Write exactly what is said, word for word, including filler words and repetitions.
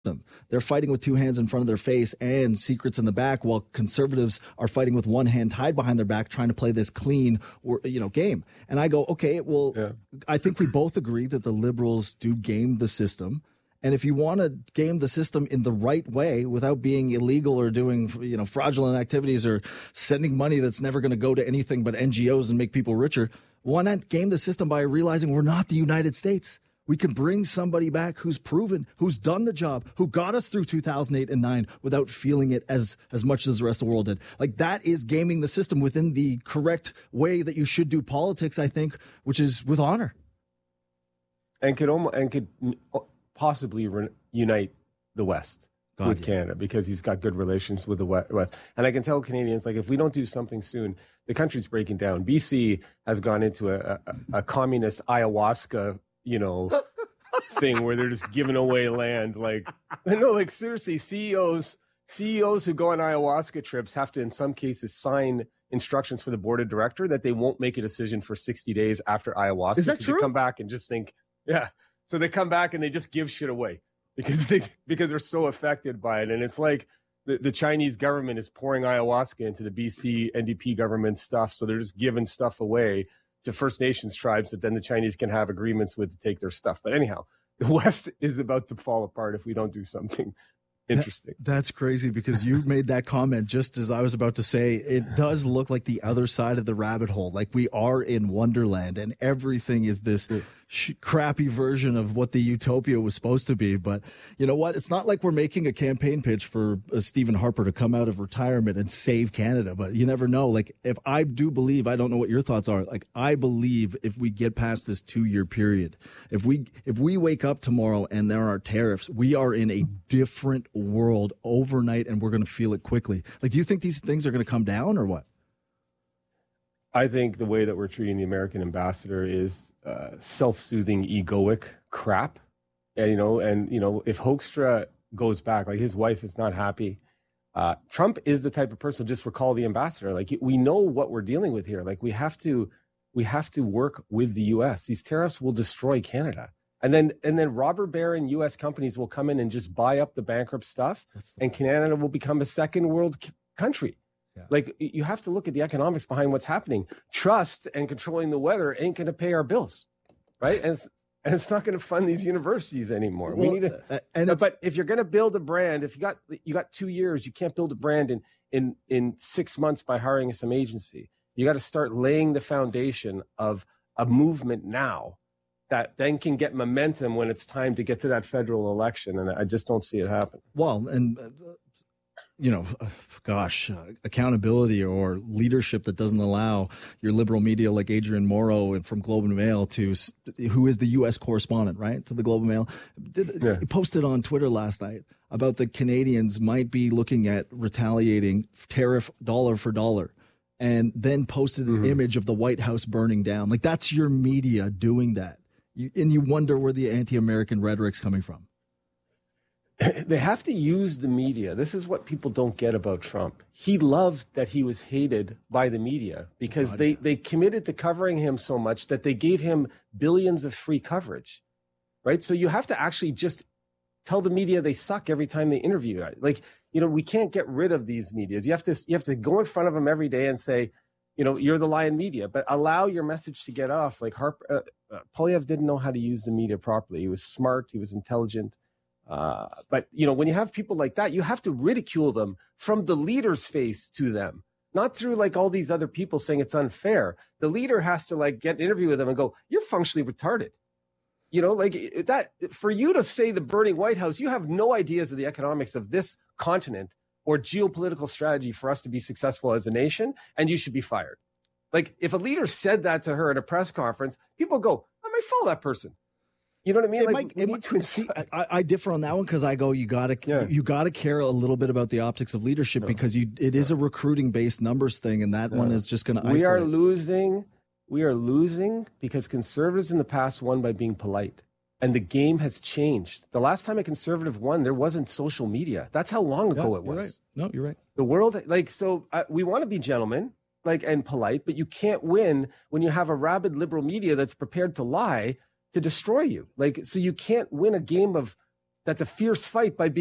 They're fighting with two hands in front of their face and secrets in the back, while conservatives are fighting with one hand tied behind their back, trying to play this clean, or you know, game. And I go, okay, well, yeah. I think we both agree that the liberals do game the system. And if you want to game the system in the right way without being illegal or doing, you know, fraudulent activities or sending money that's never going to go to anything but N G Os and make people richer, why not game the system by realizing we're not the United States? We can bring somebody back who's proven, who's done the job, who got us through two thousand eight and nine without feeling it as, as much as the rest of the world did. Like, that is gaming the system within the correct way that you should do politics, I think, which is with honor. And could almost, and could possibly re- unite the West God, with yeah. Canada, because he's got good relations with the West. And I can tell Canadians, like, if we don't do something soon, the country's breaking down. B C has gone into a, a, a communist ayahuasca you know, thing where they're just giving away land. Like, I know, like, seriously, C E Os, C E Os who go on ayahuasca trips have to, in some cases, sign instructions for the board of director that they won't make a decision for sixty days after ayahuasca. Is that true? They come back and just think, yeah. So they come back and they just give shit away because they because they're so affected by it. And it's like the, the Chinese government is pouring ayahuasca into the B C N D P government stuff. So they're just giving stuff away to First Nations tribes that then the Chinese can have agreements with to take their stuff. But anyhow, the West is about to fall apart if we don't do something interesting. That, that's crazy, because you made that comment just as I was about to say, it does look like the other side of the rabbit hole. Like, we are in Wonderland and everything is this sh- crappy version of what the utopia was supposed to be. But you know what? It's not like we're making a campaign pitch for uh, Stephen Harper to come out of retirement and save Canada. But you never know. Like, if I do believe, I don't know what your thoughts are. Like, I believe if we get past this two year period, if we, if we wake up tomorrow and there are tariffs, we are in a different world overnight and we're going to feel it quickly. Like, do you think these things are going to come down or what? I think the way that we're treating the American ambassador is uh, self-soothing, egoic crap. And, you know, and, you know, if Hoekstra goes back, like, his wife is not happy. Uh, Trump is the type of person, just recall the ambassador. Like, we know what we're dealing with here. Like, we have to, we have to work with the U S. These tariffs will destroy Canada. And then, and then robber baron U S companies will come in and just buy up the bankrupt stuff, and Canada will become a second world c- country. Yeah. Like, you have to look at the economics behind what's happening. Trust and controlling the weather ain't going to pay our bills, right? And it's, and it's not going to fund these universities anymore. Well, we need to, uh, and but, but if you're going to build a brand, if you got you got two years, you can't build a brand in in in six months by hiring some agency. You got to start laying the foundation of a movement now that then can get momentum when it's time to get to that federal election. And I just don't see it happen. Well, and uh, you know, gosh, uh, accountability or leadership that doesn't allow your liberal media like Adrian Morrow and from Globe and Mail to, who is the U S correspondent, right, to the Globe and Mail, did, yeah. posted on Twitter last night about the Canadians might be looking at retaliating tariff dollar for dollar, and then posted an mm-hmm. image of the White House burning down. Like, that's your media doing that. You, and you wonder where the anti-American rhetoric's coming from. They have to use the media. This is what people don't get about Trump. He loved that he was hated by the media because God, they, yeah. they committed to covering him so much that they gave him billions of free coverage, right? So you have to actually just tell the media they suck every time they interview. Like, you know, we can't get rid of these medias. You have to, you have to go in front of them every day and say, you know, you're the lion media, but allow your message to get off. Like, Harper, uh, uh, Poilievre didn't know how to use the media properly. He was smart. He was intelligent. Uh, but, you know, when you have people like that, you have to ridicule them from the leader's face to them, not through like all these other people saying it's unfair. The leader has to like get an interview with them and go, you're functionally retarded. You know, like that, for you to say the burning White House, you have no ideas of the economics of this continent or geopolitical strategy for us to be successful as a nation, and you should be fired. Like, if a leader said that to her at a press conference, people go, I might follow that person. You know what I mean? It like, might, it might, to see, I, I differ on that one because I go, you gotta, yeah. you gotta care a little bit about the optics of leadership no. because you, it is no. a recruiting based numbers thing, and that no. one is just going to isolate. We are losing. We are losing because conservatives in the past won by being polite, and the game has changed. The last time a conservative won, there wasn't social media. That's how long ago yeah, it was. You're right. No, you're right. The world, like, so uh, we want to be gentlemen, like, and polite, but you can't win when you have a rabid liberal media that's prepared to lie to destroy you. Like, so you can't win a game of That's a fierce fight by being